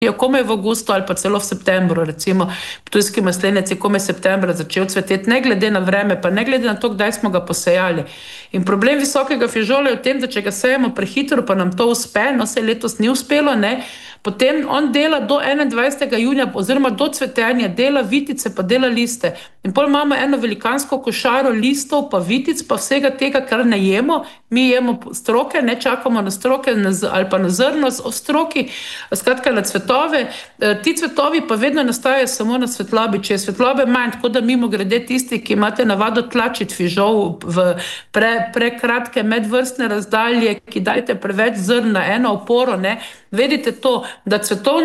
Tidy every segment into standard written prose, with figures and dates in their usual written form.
komaj v avgustu ali pa celo v septembru, recimo ptujski maslenec je komaj septembra začel cveteti, ne glede na vreme, pa ne glede na to, kdaj smo ga posejali. In problem visokega fižola je v tem, da če ga sejemo prehitro, pa nam to uspe, no se letos ni uspelo, ne, potem on dela do 21. junija oziroma do cvetenja, dela vitice pa dela liste. In potem imamo eno velikansko košaro listov pa vitic pa vsega tega, kar ne jemo, mi jemo stroke, ne čakamo na stroke ali pa na zrno v stroki, skratka na cvetove. Ti cvetovi pa vedno nastajajo samo na svetlobi, če je svetlobe manj, tako da mimo grede tisti, ki imate navado tlačiti fižol v prekratke medvrstne razdalje, ki dajte preveč zrn na eno oporo, ne, vedite to, da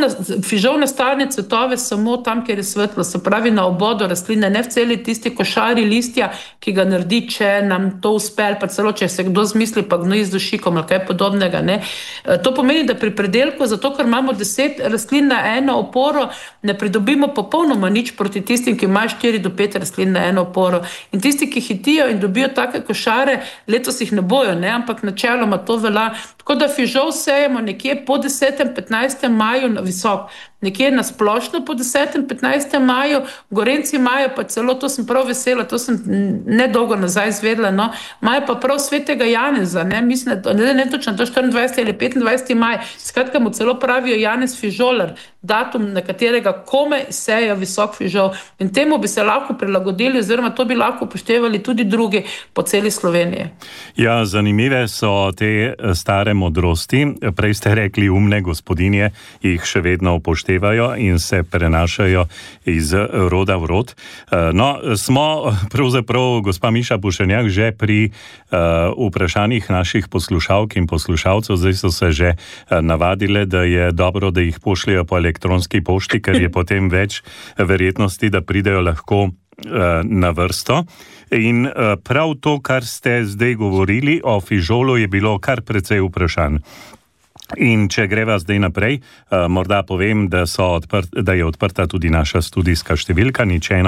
fižol nastane cvetove samo tam, kjer je svetlo, se pravi na obodu rastline, ne v celi tisti košari listja, ki ga naredi, če nam to uspe, ali pa celo, če se kdo zmisli, pa gnoji z dušikom ali kaj podobnega, ne. To pomeni, da pri predelku, zato ker imamo 10 rastlin na eno oporo, ne pridobimo popolnoma nič proti tistim, ki imajo 4 do 5 rastlin na eno oporo. In tisti, ki hitijo in dobijo take košare, letos jih ne bojo, ne, ampak načeloma to velja. Tako da fižol sejemo nekje po 10. 15. maju na visok, nekje na splošno po 10. 15. maju, Gorenci imajo pa celo, to sem prav vesela, to sem nedolgo nazaj izvedela, no, imajo pa prav svetega Janeza, ne, mislim, ne točno, to 24. ali 25. maj, skratka mu celo pravijo Janez fižolar, datum, na katerega kome sejo visok fižol. In temu bi se lahko prilagodili, oziroma to bi lahko upoštevali tudi drugi po celi Sloveniji. Ja, zanimive so te stare modrosti. Prej ste rekli, umne gospodinje jih še vedno upoštevajo in se prenašajo iz roda v rod. No, smo pravzaprav, gospa Miša Pušenjak, že pri vprašanjih naših poslušalk in poslušalcev. Zdaj so se že navadile, da je dobro, da jih pošljajo po elektronski pošti, ker je potem več verjetnosti, da pridejo lahko na vrsto. In prav to, kar ste zdaj govorili o fižolu, je bilo kar precej vprašanj. In če greva zdaj naprej, morda povem, da je odprta tudi naša studijska številka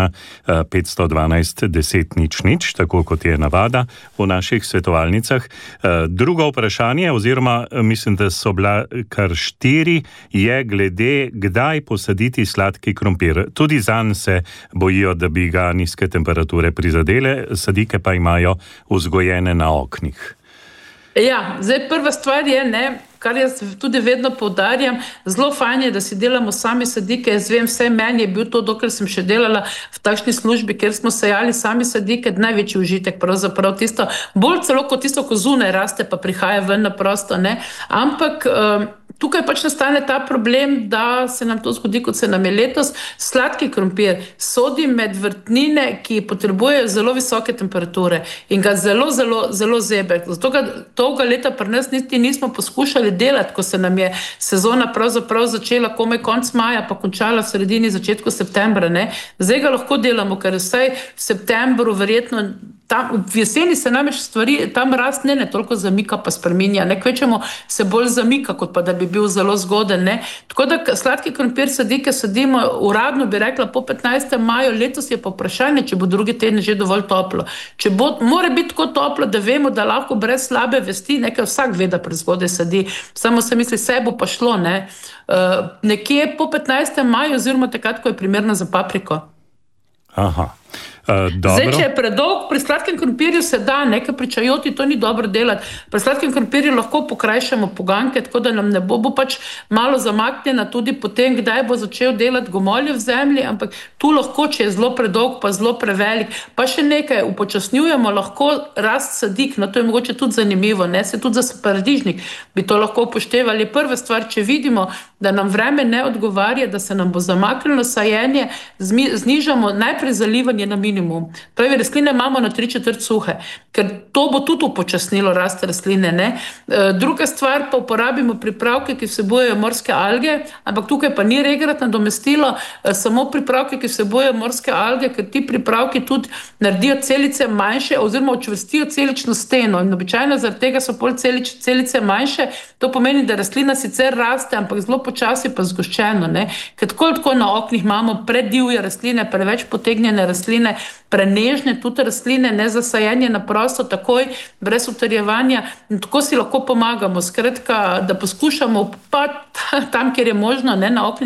512 10 00, tako kot je navada v naših svetovalnicah. Drugo vprašanje, oziroma mislim, da so bila kar 4, je glede, kdaj posaditi sladki krompir. Tudi zanj se bojijo, da bi ga nizke temperature prizadele, sadike pa imajo vzgojene na oknih. Ja, zdaj prva stvar je, ne, kar jaz tudi vedno poudarjam, zelo fajn je, da si delamo sami sadike. Jaz vem, vse meni je bil to, dokler sem še delala v takšni službi, kjer smo sejali sami sadike, največji užitek, pravzaprav tisto, bolj celo kot tisto, ko zunaj raste, pa prihaja ven na prosto, ne. Ampak tukaj pač nastane ta problem, da se nam to zgodi, kot se nam je letos. Sladki krompir sodi med vrtnine, ki potrebujejo zelo visoke temperature in ga zelo, zelo, zelo zebe. Zato ga dolga leta pri nas niti nismo poskušali delati, ko se nam je sezona pravzaprav začela komaj konec maja, pa končala v sredini, začetku septembra, ne. Zdaj ga lahko delamo, ker vsaj v septembru verjetno v jeseni se namreč stvari, tam rast ne toliko zamika pa spreminja, ne, kvečemo se bolj zamika, kot pa da bi bil zelo zgoden, ne. Tako da sladki krompir sadike sadimo, uradno bi rekla po 15. maju, letos je pa vprašanje, če bo drugi teden že dovolj toplo. Če bo, mora biti tako toplo, da vemo, da lahko brez slabe vesti, nekaj vsak ve, da prezgodaj sadi, samo se misli, se bo pa šlo, ne. Nekje po 15. maju, oziroma takrat, ko je primerno za papriko. Aha. Zdaj, če je predolg, pri sladkem krompirju se da, nekaj pri čajoti, to ni dobro delati. Pri sladkem krompirju lahko pokrajšamo poganke, tako da nam ne bo pač malo zamaknjena tudi potem, kdaj bo začel delati gomolje v zemlji, ampak tu lahko, če je zelo predolg, pa zelo prevelik, pa še nekaj, upočasnjujemo lahko rast sadik, no to je mogoče tudi zanimivo, ne, se tudi za paradižnik bi to lahko upoštevali. Prva stvar, če vidimo, da nam vreme ne odgovarja, da se nam bo zamaknilo sajenje, znižamo najprej zalivanje na minimum. Pravi, rastline imamo na 3/4 suhe, ker to bo tudi upočasnilo rast rastline, ne. Druga stvar, pa uporabimo pripravke, ki vsebujejo morske alge, ampak tukaj pa ni regrat nadomestilo, samo pripravke, ki vsebujejo morske alge, ker ti pripravki tudi naredijo celice manjše oziroma učvrstijo celično steno in običajno zaradi tega so pol celice manjše. To pomeni, da rastlina sicer raste, ampak zelo počasi pa zgoščeno, ne. Ker tako na oknih imamo predivje rastline, preveč potegnjene rastline, prenežne tudi rastline, ne za sajenje na prosto, takoj, brez utrjevanja, in tako si lahko pomagamo. Skratka, da poskušamo pa tam, kjer je možno, ne, na oknih